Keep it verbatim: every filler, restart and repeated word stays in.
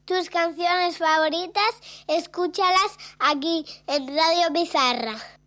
tus canciones favoritas, escúchalas aquí en Radio Bizarra.